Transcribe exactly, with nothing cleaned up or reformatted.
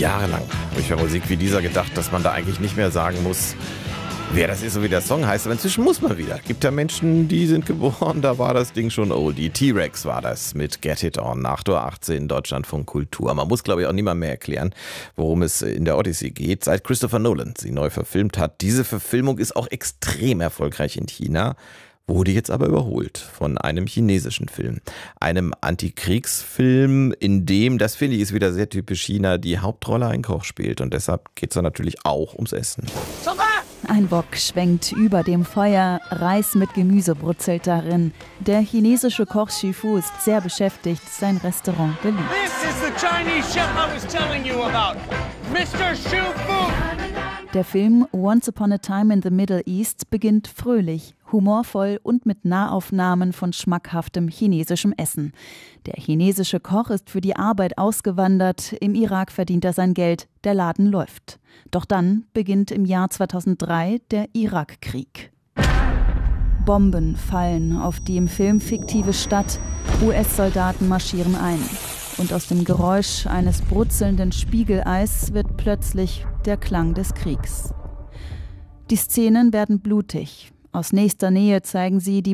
Jahrelang habe ich bei Musik wie dieser gedacht, dass man da eigentlich nicht mehr sagen muss, wer das ist, so wie der Song heißt. Aber inzwischen muss man wieder. Gibt ja Menschen, die sind geboren, da war das Ding schon oldie. T-Rex war das mit Get It On, acht Uhr achtzehn, Deutschlandfunk Kultur. Man muss, glaube ich, auch niemand mehr erklären, worum es in der Odyssey geht, seit Christopher Nolan sie neu verfilmt hat. Diese Verfilmung ist auch extrem erfolgreich in China, wurde jetzt aber überholt von einem chinesischen Film. Einem Antikriegsfilm, in dem, das finde ich ist wieder sehr typisch China, die Hauptrolle ein Koch spielt. Und deshalb geht es dann natürlich auch ums Essen. Ein Wok schwenkt über dem Feuer, Reis mit Gemüse brutzelt darin. Der chinesische Koch Xu Fu ist sehr beschäftigt, sein Restaurant beliebt. This is the Chinese chef I was telling you about, Mister Xu Fu. Der Film Once Upon a Time in the Middle East beginnt fröhlich, humorvoll und mit Nahaufnahmen von schmackhaftem chinesischem Essen. Der chinesische Koch ist für die Arbeit ausgewandert, im Irak verdient er sein Geld, der Laden läuft. Doch dann beginnt im Jahr zweitausenddrei der Irakkrieg. Bomben fallen auf die im Film fiktive Stadt, U S-Soldaten marschieren ein. Und aus dem Geräusch eines brutzelnden Spiegeleis wird plötzlich der Klang des Kriegs. Die Szenen werden blutig. Aus nächster Nähe zeigen sie die